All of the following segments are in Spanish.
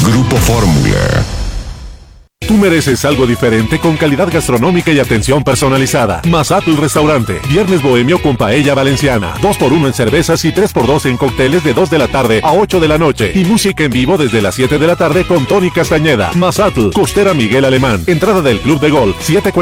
Grupo Fórmula. Tú mereces algo diferente con calidad gastronómica y atención personalizada. Mazatlán Restaurante. Viernes bohemio con paella valenciana. 2x1 en cervezas y 3x2 en cócteles de 2 de la tarde a 8 de la noche. Y música en vivo desde las 7 de la tarde con Tony Castañeda. Mazatlán. Costera Miguel Alemán. Entrada del Club de Golf.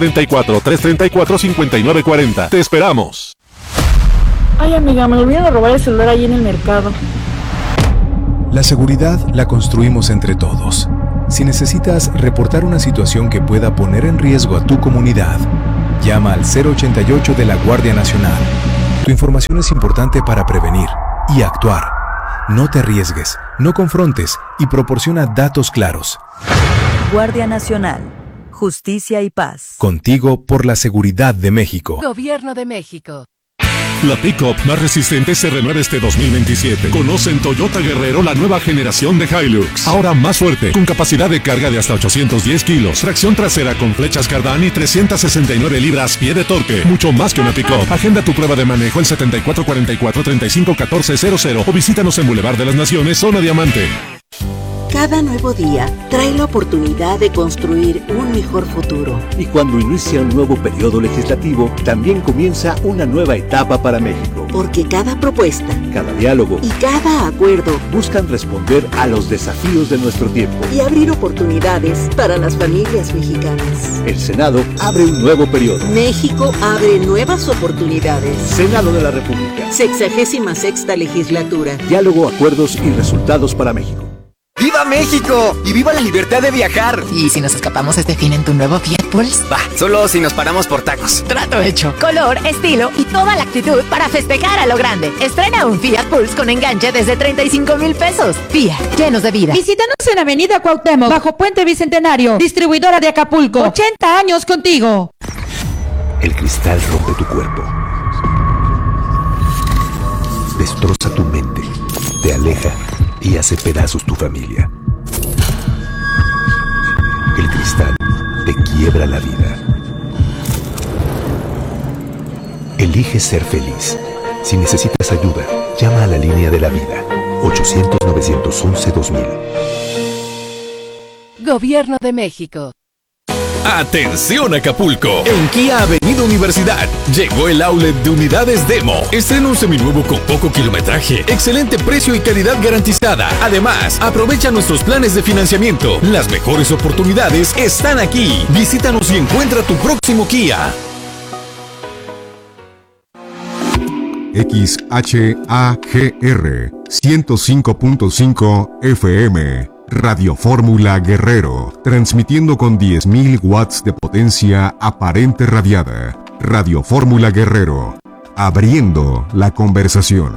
744-334-5940. Te esperamos. Ay, amiga, me olvidé de robar el celular ahí en el mercado. La seguridad la construimos entre todos. Si necesitas reportar una situación que pueda poner en riesgo a tu comunidad, llama al 088 de la Guardia Nacional. Tu información es importante para prevenir y actuar. No te arriesgues, no confrontes y proporciona datos claros. Guardia Nacional. Justicia y paz. Contigo por la seguridad de México. Gobierno de México. La pick-up más resistente se renueva este 2027. Conoce en Toyota Guerrero la nueva generación de Hilux. Ahora más fuerte, con capacidad de carga de hasta 810 kilos, tracción trasera con flechas Cardán y 369 libras-pie de torque. Mucho más que una pick-up. Agenda tu prueba de manejo en 7444-351400 o visítanos en Boulevard de las Naciones, Zona Diamante. Cada nuevo día trae la oportunidad de construir un mejor futuro. Y cuando inicia un nuevo periodo legislativo, también comienza una nueva etapa para México. Porque cada propuesta, cada diálogo y cada acuerdo buscan responder a los desafíos de nuestro tiempo y abrir oportunidades para las familias mexicanas. El Senado abre un nuevo periodo. México abre nuevas oportunidades. Senado de la República. 66ª legislatura. Diálogo, acuerdos y resultados para México. ¡Viva México! ¡Y viva la libertad de viajar! ¿Y si nos escapamos este fin en tu nuevo Fiat Pulse? Va, solo si nos paramos por tacos. Trato hecho. Color, estilo y toda la actitud para festejar a lo grande. Estrena un Fiat Pulse con enganche desde 35,000 pesos. Fiat, llenos de vida. Visítanos en Avenida Cuauhtémoc, bajo Puente Bicentenario. Distribuidora de Acapulco. 80 años contigo. El cristal rompe tu cuerpo. Destroza tu mente. Te aleja y hace pedazos tu familia. El cristal te quiebra la vida. Elige ser feliz. Si necesitas ayuda, llama a la línea de la vida. 800-911-2000. Gobierno de México. ¡Atención Acapulco! En Kia Avenida Universidad llegó el outlet de unidades Demo. Estrena un seminuevo con poco kilometraje, excelente precio y calidad garantizada. Además, aprovecha nuestros planes de financiamiento. Las mejores oportunidades están aquí. Visítanos y encuentra tu próximo Kia. XHAGR 105.5 FM Radio Fórmula Guerrero, transmitiendo con 10.000 watts de potencia aparente radiada. Radio Fórmula Guerrero, abriendo la conversación.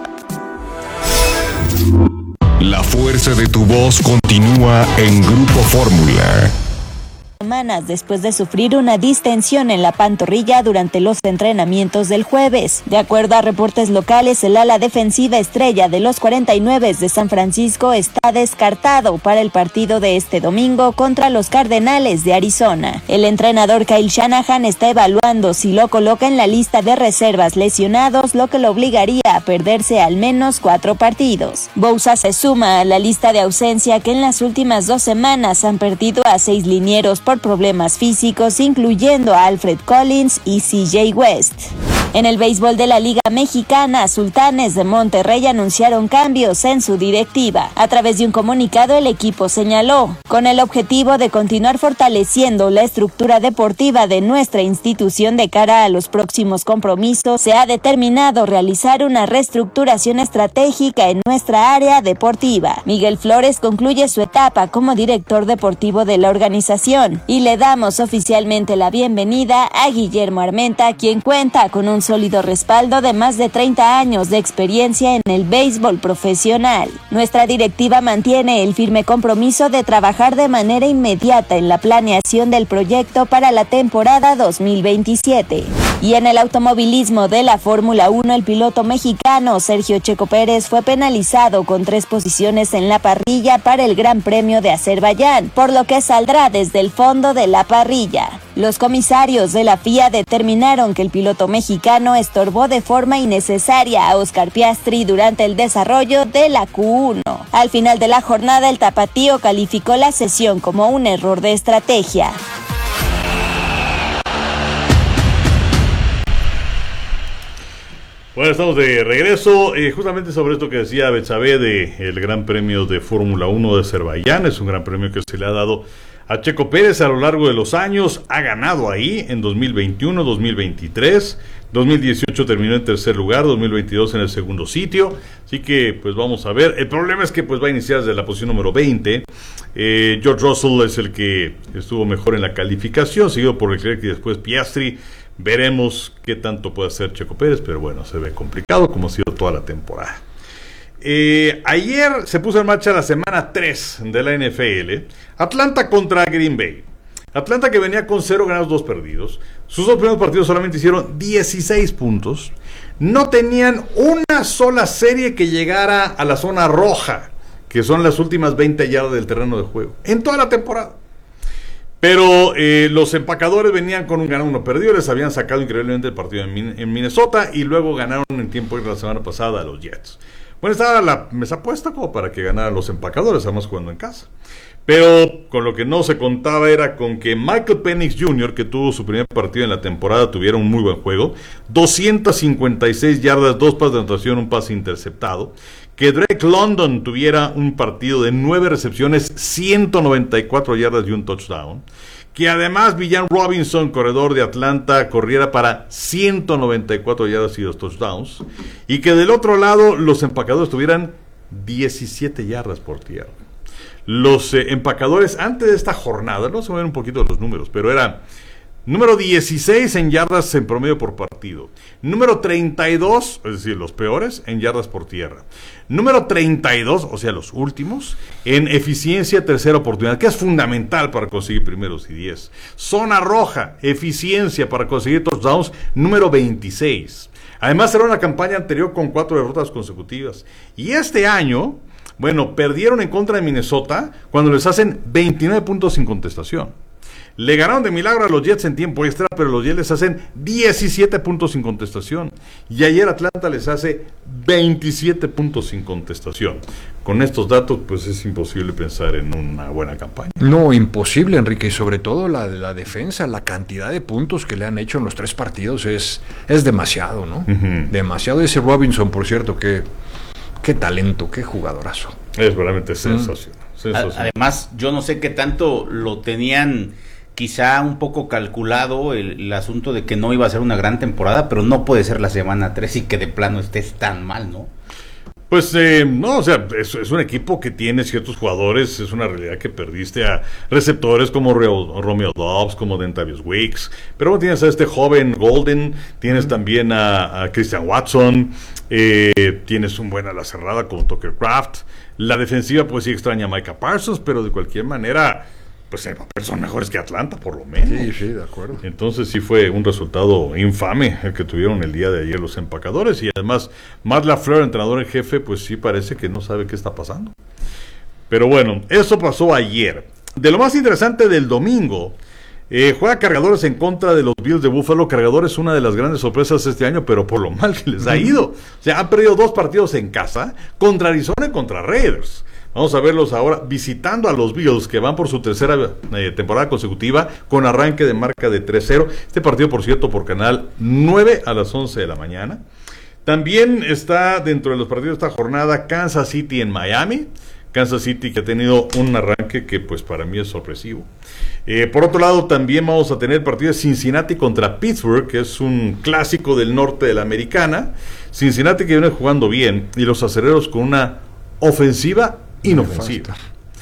La fuerza de tu voz continúa en Grupo Fórmula. Semanas después de sufrir una distensión en la pantorrilla durante los entrenamientos del jueves. De acuerdo a reportes locales, el ala defensiva estrella de los 49 de San Francisco está descartado para el partido de este domingo contra los Cardenales de Arizona. El entrenador Kyle Shanahan está evaluando si lo coloca en la lista de reservas lesionados, lo que lo obligaría a perderse al menos 4 partidos. Bosa se suma a la lista de ausencia que en las últimas 2 semanas han perdido a 6 linieros por problemas físicos, incluyendo a Alfred Collins y CJ West. En el béisbol de la Liga Mexicana, Sultanes de Monterrey anunciaron cambios en su directiva. A través de un comunicado, el equipo señaló, con el objetivo de continuar fortaleciendo la estructura deportiva de nuestra institución de cara a los próximos compromisos, se ha determinado realizar una reestructuración estratégica en nuestra área deportiva. Miguel Flores concluye su etapa como director deportivo de la organización y le damos oficialmente la bienvenida a Guillermo Armenta, quien cuenta con un sólido respaldo de más de 30 años de experiencia en el béisbol profesional. Nuestra directiva mantiene el firme compromiso de trabajar de manera inmediata en la planeación del proyecto para la temporada 2027. Y en el automovilismo de la Fórmula 1, el piloto mexicano Sergio Checo Pérez fue penalizado con 3 posiciones en la parrilla para el Gran Premio de Azerbaiyán, por lo que saldrá desde el fondo de la parrilla. Los comisarios de la FIA determinaron que el piloto mexicano estorbó de forma innecesaria a Oscar Piastri durante el desarrollo de la Q1. Al final de la jornada, el tapatío calificó la sesión como un error de estrategia. Bueno, estamos de regreso, justamente sobre esto que decía Betsabé del Gran Premio de Fórmula 1 de Azerbaiyán. Es un gran premio que se le ha dado a Checo Pérez a lo largo de los años. Ha ganado ahí en 2021, 2023, 2018 terminó en tercer lugar, 2022 en el segundo sitio. Así que pues vamos a ver. El problema es que pues va a iniciar desde la posición número 20. George Russell es el que estuvo mejor en la calificación, seguido por Leclerc y después Piastri. Veremos qué tanto puede hacer Checo Pérez, pero bueno, se ve complicado como ha sido toda la temporada. Ayer se puso en marcha la semana 3 de la NFL. Atlanta contra Green Bay. Atlanta, que venía con 0 ganados, 2 perdidos. Sus 2 primeros partidos solamente hicieron 16 puntos. No tenían una sola serie que llegara a la zona roja, que son las últimas 20 yardas del terreno de juego, en toda la temporada. Pero los empacadores venían con un ganado, 1 perdido. Les habían sacado increíblemente el partido en Minnesota y luego ganaron en tiempo extra la semana pasada a los Jets. Bueno, estaba la mesa puesta como para que ganaran los empacadores, además jugando en casa. Pero con lo que no se contaba era con que Michael Penix Jr., que tuvo su primer partido en la temporada, tuviera un muy buen juego. 256 yardas, 2 pases de anotación, un pase interceptado. Que Drake London tuviera un partido de 9 recepciones, 194 yardas y un touchdown. Que además Villan Robinson, corredor de Atlanta, corriera para 194 yardas y 2 touchdowns. Y que del otro lado los empacadores tuvieran 17 yardas por tierra. Los empacadores antes de esta jornada, no se ven un poquito los números, pero eran número 16 en yardas en promedio por partido. Número 32, es decir, los peores, en yardas por tierra. Número 32, o sea, los últimos, en eficiencia tercera oportunidad, que es fundamental para conseguir primeros y 10. Zona roja, eficiencia para conseguir touchdowns, número 26. Además, era una campaña anterior con 4 derrotas consecutivas. Y este año, bueno, perdieron en contra de Minnesota cuando les hacen 29 puntos sin contestación. Le ganaron de milagro a los Jets en tiempo extra, pero los Jets les hacen 17 puntos sin contestación. Y ayer Atlanta les hace 27 puntos sin contestación. Con estos datos, pues es imposible pensar en una buena campaña. No, imposible, Enrique, y sobre todo la de la defensa, la cantidad de puntos que le han hecho en los 3 partidos es demasiado, ¿no? Uh-huh. Demasiado. Ese Robinson, por cierto, qué talento, qué jugadorazo. Es realmente sensacional. Además, yo no sé qué tanto lo tenían quizá un poco calculado el asunto de que no iba a ser una gran temporada, pero no puede ser la semana 3 y que de plano estés tan mal, ¿no? Pues no, o sea, es un equipo que tiene ciertos jugadores, es una realidad que perdiste a receptores como Romeo Doubs, como Dentavius Wicks, pero bueno, tienes a este joven Golden, tienes también a Christian Watson, tienes un buen ala cerrada como Tucker Kraft, la defensiva pues sí extraña a Micah Parsons, pero de cualquier manera pues son mejores que Atlanta, por lo menos. Sí, de acuerdo. Entonces sí fue un resultado infame el que tuvieron el día de ayer los empacadores, y además Matt LaFleur, entrenador en jefe, pues sí parece que no sabe qué está pasando. Pero bueno, eso pasó ayer. De lo más interesante del domingo, juega Cargadores en contra de los Bills de Buffalo. Cargadores, una de las grandes sorpresas este año, pero por lo mal que les ha ido. O sea, han perdido 2 partidos en casa, contra Arizona y contra Raiders. Vamos a verlos ahora visitando a los Bills, que van por su tercera temporada consecutiva con arranque de marca de 3-0. Este partido, por cierto, por Canal 9 a las 11 de la mañana. También está dentro de los partidos de esta jornada Kansas City en Miami. Kansas City, que ha tenido un arranque que pues para mí es sorpresivo. Por otro lado, también vamos a tener el partido de Cincinnati contra Pittsburgh, que es un clásico del norte de la americana. Cincinnati, que viene jugando bien, y los acereros con una ofensiva inofensiva.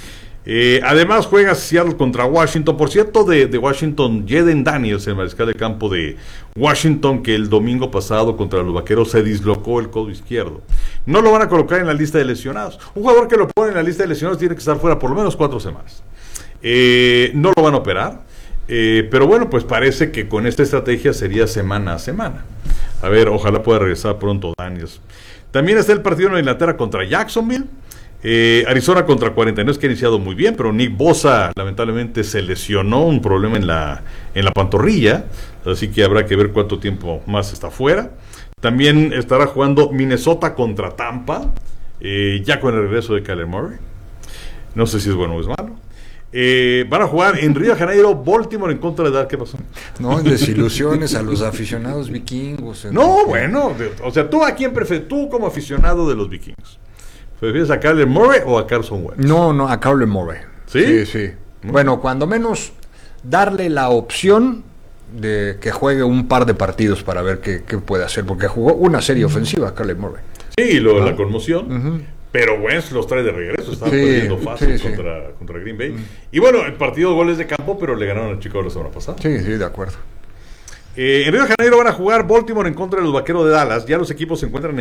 Además juega Seattle contra Washington. Por cierto, de Washington, Jaden Daniels, el mariscal de campo de Washington, que el domingo pasado contra los Vaqueros se dislocó el codo izquierdo. No lo van a colocar en la lista de lesionados. Un jugador que lo pone en la lista de lesionados tiene que estar fuera por lo menos 4 semanas. No lo van a operar. Pero bueno, pues parece que con esta estrategia sería semana a semana. A ver, ojalá pueda regresar pronto Daniels. También está el partido de Inglaterra contra Jacksonville. Arizona contra 49, que ha iniciado muy bien, pero Nick Bosa lamentablemente se lesionó, un problema en la pantorrilla, así que habrá que ver cuánto tiempo más está fuera. También estará jugando Minnesota contra Tampa, ya con el regreso de Kyler Murray. No sé si es bueno o es malo. Van a jugar en Río de Janeiro, Baltimore en contra de Dallas. ¿Qué pasó? No, desilusiones a los aficionados vikingos. No, bueno, o sea, ¿tú a quién prefieres? Tú como aficionado de los vikingos, ¿prefieres a Kyler Murray o a Carson Wentz? No, a Kyler Murray. ¿Sí? Sí. Bueno, cuando menos darle la opción de que juegue un par de partidos para ver qué puede hacer, porque jugó una serie ofensiva a Kyler Murray. Sí, la conmoción. Pero Wentz los trae de regreso, estaba perdiendo fácil contra Green Bay. Y bueno, el partido de goles de campo, pero le ganaron a Chicago la semana pasada. Sí, de acuerdo. En Río de Janeiro van a jugar Baltimore en contra de los Vaqueros de Dallas. Ya los equipos se encuentran